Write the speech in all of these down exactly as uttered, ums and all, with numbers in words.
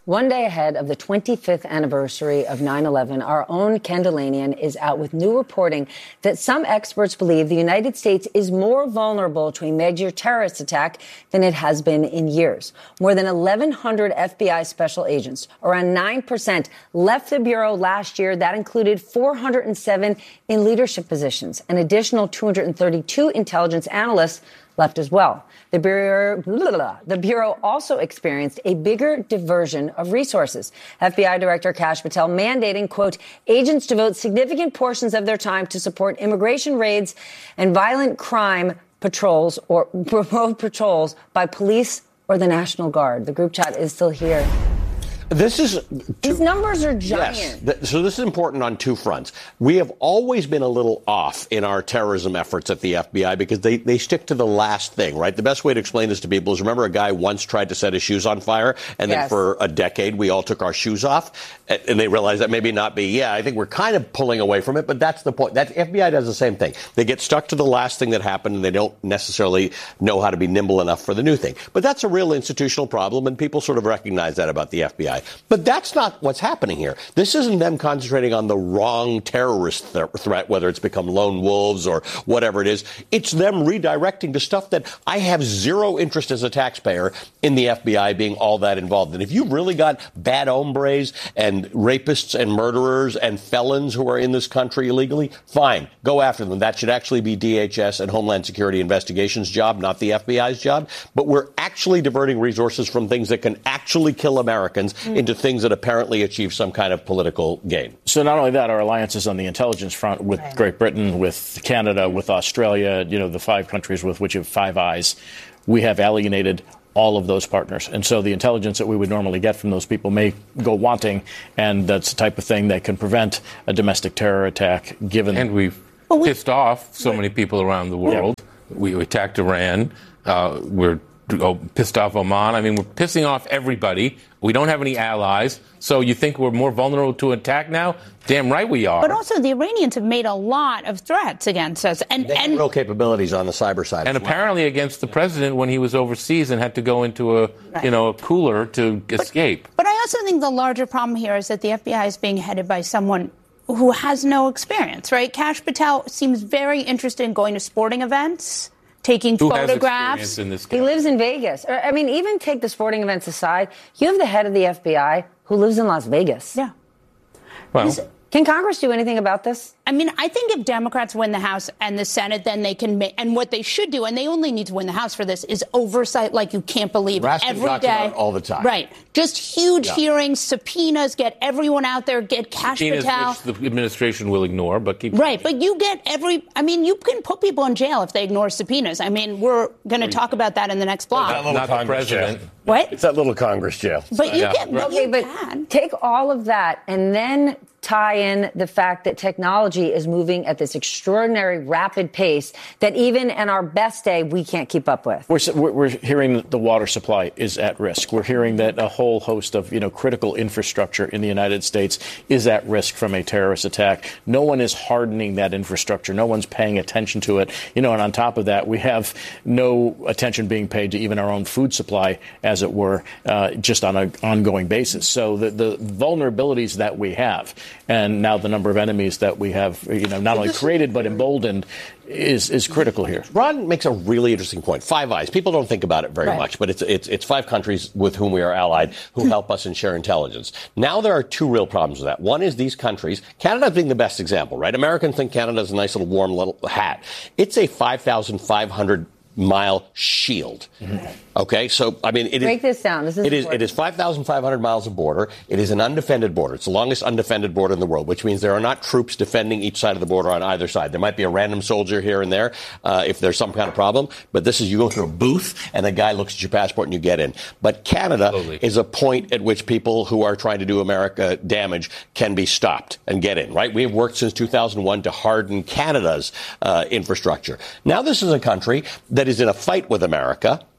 One day ahead of the twenty-fifth anniversary of nine eleven, our own Ken Dilanian is out with new reporting that some experts believe the United States is more vulnerable to a major terrorist attack than it has been in years. More than eleven hundred F B I special agents, around nine percent, left the Bureau last year. That included four hundred seven in leadership positions. An additional two hundred thirty-two intelligence analysts left as well. The Bureau, blah, blah, blah. The Bureau also experienced a bigger diversion of resources. F B I Director Kash Patel mandating, quote, agents devote significant portions of their time to support immigration raids and violent crime patrols or promote patrols by police or the National Guard. The group chat is still here. This is these numbers are giant. Yes. Th- so this is important on two fronts. We have always been a little off in our terrorism efforts at the F B I because they, they stick to the last thing, right? The best way to explain this to people is remember a guy once tried to set his shoes on fire and then yes. for a decade we all took our shoes off and, and they realized that maybe not be. Yeah, I think we're kind of pulling away from it, but that's the point. That F B I does the same thing. They get stuck to the last thing that happened and they don't necessarily know how to be nimble enough for the new thing. But that's a real institutional problem and people sort of recognize that about the F B I. But that's not what's happening here. This isn't them concentrating on the wrong terrorist th- threat, whether it's become lone wolves or whatever it is. It's them redirecting to stuff that I have zero interest as a taxpayer in the F B I being all that involved. And if you've really got bad hombres and rapists and murderers and felons who are in this country illegally, fine, go after them. That should actually be D H S and Homeland Security Investigation's job, not the F B I's job. But we're actually diverting resources from things that can actually kill Americans mm. into things that apparently achieve some kind of political gain. So not only that, our alliances on the intelligence front with right. Great Britain, with Canada, with Australia, you know, the five countries with which you have Five Eyes, we have alienated all of those partners. And so the intelligence that we would normally get from those people may go wanting, and that's the type of thing that can prevent a domestic terror attack given. And we've well, we, pissed off so right. many people around the world. Yeah. We attacked Iran. Uh, we're oh, pissed off Oman. I mean, we're pissing off everybody. We don't have any allies. So you think we're more vulnerable to attack now? Damn right we are. But also the Iranians have made a lot of threats against us. And, they have and real capabilities on the cyber side. And as well. apparently against the president when he was overseas and had to go into a, right. you know, a cooler to but, escape. But I also think the larger problem here is that the F B I is being headed by someone who has no experience, right? Kash Patel seems very interested in going to sporting events, taking Who photographs. In this he lives in Vegas. I mean, even take the sporting events aside, you have the head of the F B I who lives in Las Vegas. Yeah. Well, Is, can Congress do anything about this? I mean, I think if Democrats win the House and the Senate, then they can make, and what they should do, and they only need to win the House for this, is oversight like you can't believe. Raskin every talks day. about it all the time. Right. Just huge yeah. hearings, subpoenas, get everyone out there, get Kash subpoenas Patel. which the administration will ignore, but keep. Right. But you get every, I mean, you can put people in jail if they ignore subpoenas. I mean, we're going to talk about that in the next block. That little Not Congress the president. Jail. What? It's that little Congress jail. But you yeah. get, but Okay, you but can. take all of that and then tie in the fact that technology is moving at this extraordinary rapid pace that even in our best day, we can't keep up with. We're, we're hearing the water supply is at risk. We're hearing that a whole host of, you know, critical infrastructure in the United States is at risk from a terrorist attack. No one is hardening that infrastructure. No one's paying attention to it. You know, and on top of that, we have no attention being paid to even our own food supply, as it were, uh, just on an ongoing basis. So the, the vulnerabilities that we have, and now the number of enemies that we have, you know, not only created but emboldened, is is critical here. Ron makes a really interesting point. Five Eyes. People don't think about it very right. much, but it's it's it's five countries with whom we are allied who help us and share intelligence. Now there are two real problems with that. One is these countries, Canada being the best example, right? Americans think Canada's a nice little warm little hat. It's a five thousand five hundred mile shield. Mm-hmm. Okay, so I mean, it break is, this down. This is it is it is five thousand five hundred miles of border. It is an undefended border. It's the longest undefended border in the world, which means there are not troops defending each side of the border on either side. There might be a random soldier here and there uh, if there's some kind of problem, but this is you go through a booth and a guy looks at your passport and you get in. But Canada Slowly. is a point at which people who are trying to do America damage can be stopped and get in. Right? We have worked since two thousand one to harden Canada's uh, infrastructure. Now this is a country that is in a fight with America.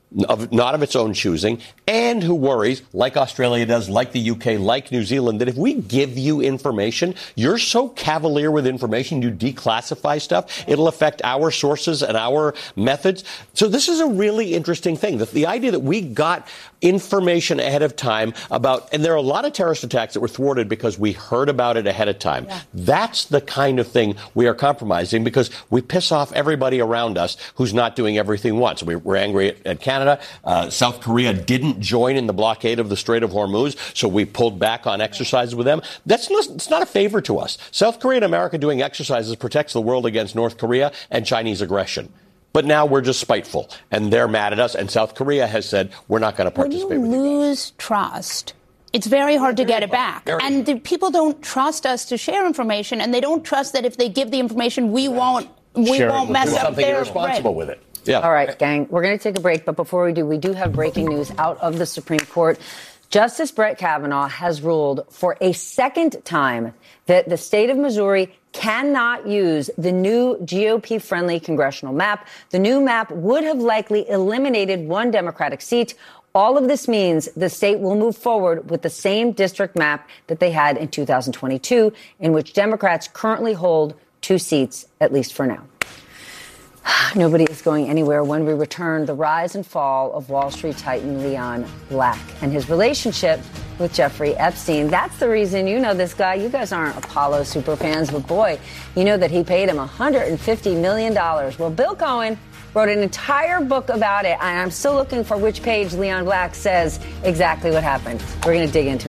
of not of its own choosing, and who worries, like Australia does, like the U K, like New Zealand, that if we give you information, you're so cavalier with information, you declassify stuff, it'll affect our sources and our methods. So this is a really interesting thing. The, the idea that we got information ahead of time about, and there are a lot of terrorist attacks that were thwarted because we heard about it ahead of time. Yeah. That's the kind of thing we are compromising because we piss off everybody around us who's not doing everything once. We, we're angry at, at Canada. Uh, South Korea didn't join in the blockade of the Strait of Hormuz, so we pulled back on exercises with them. That's not, it's not a favor to us. South Korea and America doing exercises protects the world against North Korea and Chinese aggression. But now we're just spiteful, and they're mad at us, and South Korea has said, we're not going to participate with you. When you lose trust, it's very hard to get it back. Very and the people don't trust us to share information, and they don't trust that if they give the information, we won't we Share won't mess up something their irresponsible bread. with it. Yeah. All right, gang, we're going to take a break. But before we do, we do have breaking news out of the Supreme Court. Justice Brett Kavanaugh has ruled for a second time that the state of Missouri cannot use the new G O P-friendly congressional map. The new map would have likely eliminated one Democratic seat. All of this means the state will move forward with the same district map that they had in two thousand twenty-two, in which Democrats currently hold two seats, at least for now. Nobody is going anywhere. When we return, the rise and fall of Wall Street titan Leon Black and his relationship with Jeffrey Epstein. That's the reason you know this guy. You guys aren't Apollo superfans, but boy, you know that he paid him one hundred fifty million dollars. Well, Bill Cohen wrote an entire book about it, and I'm still looking for which page Leon Black says exactly what happened. We're going to dig into it.